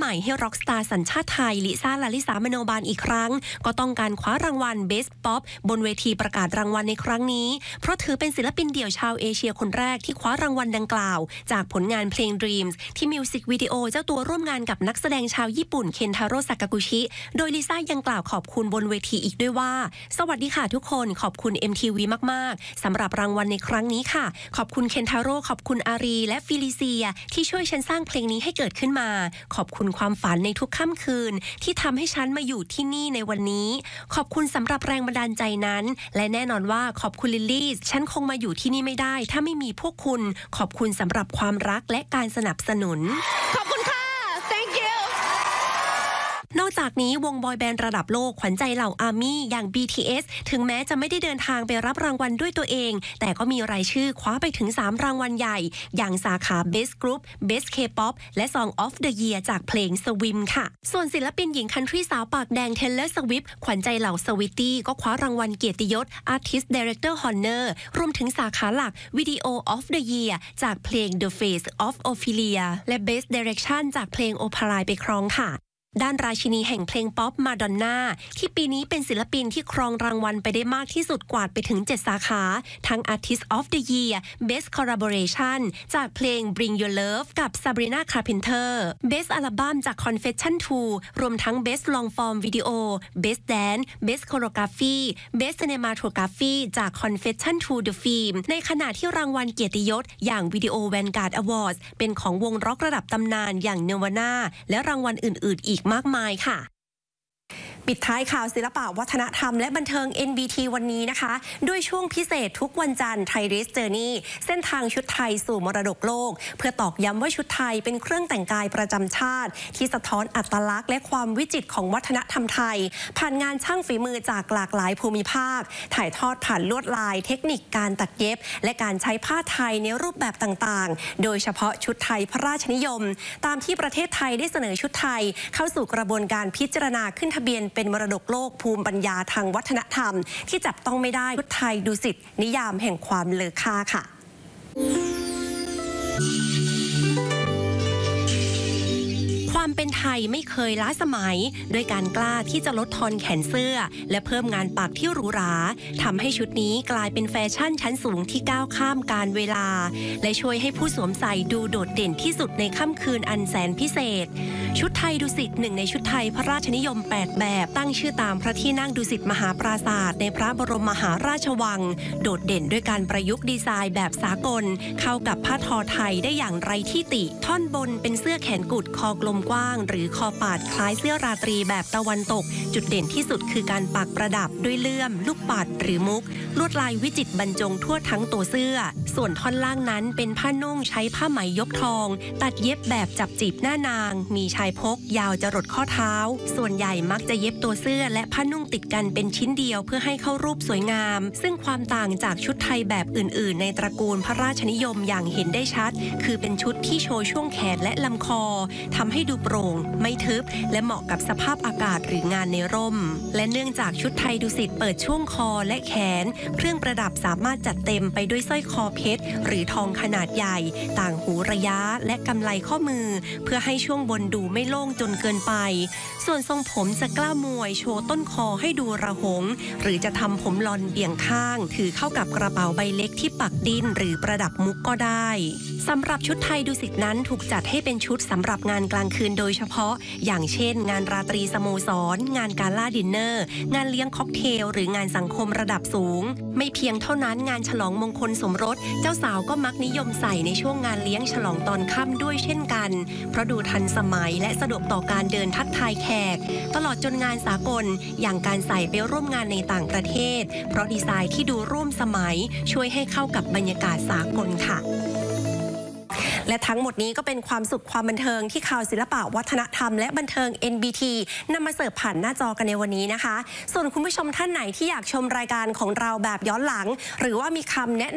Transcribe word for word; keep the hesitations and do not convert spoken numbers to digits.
ม่ให้ร็อกสตาร์สัญชาติไทยลิซ่าลาลิสามโนบาลอีกครั้งก็ต้องการคว้ารางวัล Best Pop บนเวทีประกาศรางวัลในครั้งนี้เพราะถือเป็นศิลปินเดี่ยวชาวเอเชียคนแรกที่คว้ารางวัลดังกล่าวจากผลงานเพลง Dreams ที่มิวสิกวิดีโอเจ้าตัวร่วมงานกับนักแสดงชาวญี่ปุ่นเคนทาโร่ซากากุชิโดยลิซ่ายังกล่าวขอบคุณบนเวทีอีกด้วยว่าสวัสดีค่ะทุกคนขอบคุณ เอ็ม ที วี มากๆสำหรับรางวัลในครั้งนี้ค่ะขอบคุณเคนทาโร่ขอบคุณอารีและฟิลิเซียที่ช่วยฉันสร้างเพลงนี้ให้เกิดขึ้นมาขอบคุณความฝันในทุกค่ำคืนที่ทำให้ฉันมาอยู่ที่นี่ในวันนี้ขอบคุณสำหรับแรงบันดาลใจนั้นและแน่นอนว่าขอบคุณลิลลี่ฉันคงมาอยู่ที่นี่ไม่ได้ถ้าไม่มีพวกคุณขอบคุณสำหรับความรักและการสนับสนุนขอบคุณค่ะ thank you นอกจากนี้วงบอยแบนด์ระดับโลกขวัญใจเหล่าอาร์มี่อย่าง บี ที เอส ถึงแม้จะไม่ได้เดินทางไปรับรางวัลด้วยตัวเองแต่ก็มีรายชื่อคว้าไปถึงสามรางวัลใหญ่อย่างสาขา Best Group Best K-pop และ Song of the Year จากเพลง Swim ค่ะส่วนศิลปินหญิงคันทรีสาวปากแดง Taylor Swift ขวัญใจเหล่าสวิตตี้ก็คว้ารางวัลเกียรติยศ Artist Director Honor รวมถึงสาขาหลัก Video of the Year จากเพลง The Face of Ophelia และ Best Direction จากเพลง Opera ไปครองค่ะด้านราชินีแห่งเพลงป๊อปมาดอนน่าที่ปีนี้เป็นศิลปินที่ครองรางวัลไปได้มากที่สุดกวาดไปถึงเจ็ดสาขาทั้ง Artist of the Year Best Collaboration จากเพลง Bring Your Love กับ Sabrina Carpenter Best Album จาก Confession ทู รวมทั้ง Best Long Form Video Best Dance Best Choreography Best Cinematography จาก Confession ทู The Film ในขณะที่รางวัลเกียรติยศอย่าง Video Vanguard Awards เป็นของวงร็อกระดับตำนานอย่าง Nirvana และรางวัลอื่นๆอีกมากมายค่ะปิดท้ายข่าวศิลปะวัฒนธรรมและบันเทิง เอ็น บี ที วันนี้นะคะด้วยช่วงพิเศษทุกวันจันทร์ไทยริสเจอร์นี่เส้นทางชุดไทยสู่มรดกโลกเพื่อตอกย้ำว่าชุดไทยเป็นเครื่องแต่งกายประจำชาติที่สะท้อนอัตลักษณ์และความวิจิตรของวัฒนธรรมไทยผ่านงานช่างฝีมือจากหลากหลายภูมิภาคถ่ายทอดผ่านลวดลายเทคนิคการตัดเย็บและการใช้ผ้าไทยในรูปแบบต่างๆโดยเฉพาะชุดไทยพระราชนิยมตามที่ประเทศไทยได้เสนอชุดไทยเข้าสู่กระบวนการพิจารณาขึ้นทะเบียนเป็นมรดกโลกภูมิปัญญาทางวัฒนธรรมที่จับต้องไม่ได้ชุดไทยดุสิตนิยามแห่งความเลอค่าค่ะความเป็นไทยไม่เคยล้าสมัยด้วยการกล้าที่จะลดทอนแขนเสื้อและเพิ่มงานปักที่หรูหราทำให้ชุดนี้กลายเป็นแฟชั่นชั้นสูงที่ก้าวข้ามกาลเวลาและช่วยให้ผู้สวมใส่ดูโดดเด่นที่สุดในค่ำคืนอันแสนพิเศษชุดไทยดุสิตหนึ่งในชุดไทยพระราชนิยมแปดแบบตั้งชื่อตามพระที่นั่งดุสิตมหาปราสาทในพระบรมมหาราชวังโดดเด่นด้วยการประยุกต์ดีไซน์แบบสากลเข้ากับผ้าทอไทยได้อย่างไร้ที่ติท่อนบนเป็นเสื้อแขนกุดคอกลมกว้างหรือคอปาดคล้ายเสื้อราตรีแบบตะวันตกจุดเด่นที่สุดคือการปักประดับด้วยเลื่อมลูกปัดหรือมุกลวดลายวิจิตรบรรจงทั่วทั้งตัวเสื้อส่วนท่อนล่างนั้นเป็นผ้านุ่งใช้ผ้าไหมยกทองตัดเย็บแบบจับจีบหน้านางมีชายพกยาวจรดข้อเท้าส่วนใหญ่มักจะเย็บตัวเสื้อและผ้านุ่งติดกันเป็นชิ้นเดียวเพื่อให้เข้ารูปสวยงามซึ่งความต่างจากชุดไทยแบบอื่นๆในตระกูลพระราชนิยมอย่างเห็นได้ชัดคือเป็นชุดที่โชว์ช่วงแขนและลำคอทำให้ดูโปร่งไม่ทึบและเหมาะกับสภาพอากาศหรืองานในร่มและเนื่องจากชุดไทยดุสิตเปิดช่วงคอและแขนเครื่องประดับสามารถจัดเต็มไปด้วยสร้อยคอเพชรหรือทองขนาดใหญ่ต่างหูระยะและกำไลข้อมือเพื่อให้ช่วงบนดูไม่โล่งจนเกินไปส่วนทรงผมจะกล้ามวยโชว์ต้นคอให้ดูระหงหรือจะทำผมลอนเบี่ยงข้างถือเข้ากับกระเป๋าใบเล็กที่ปักดิ้นหรือประดับมุกก็ได้สำหรับชุดไทยดุสิตนั้นถูกจัดให้เป็นชุดสำหรับงานกลางคืนโดยเฉพาะอย่างเช่นงานราตรีสโมสรงานกาล่าดินเนอร์งานเลี้ยงค็อกเทลหรืองานสังคมระดับสูงไม่เพียงเท่านั้นงานฉลองมงคลสมรสเจ้าสาวก็มักนิยมใส่ในช่วงงานเลี้ยงฉลองตอนค่ำด้วยเช่นกันเพราะดูทันสมัยและสะดวกต่อการเดินทักทายแขกตลอดจนงานสากลอย่างการใส่ไปร่วมงานในต่างประเทศเพราะดีไซน์ที่ดูร่วมสมัยช่วยให้เข้ากับบรรยากาศสากลค่ะและทั้งหมดนี้ก็เป็นความสุขความบันเทิงที่ข่าวศิลปะวัฒนธรรมและบันเทิง เอ็น บี ที นำมาเสิร์ฟผ่านหน้าจอกันในวันนี้นะคะส่วนคุณผู้ชมท่านไหนที่อยากชมรายการของเราแบบย้อนหลังหรือว่ามีคำแนะ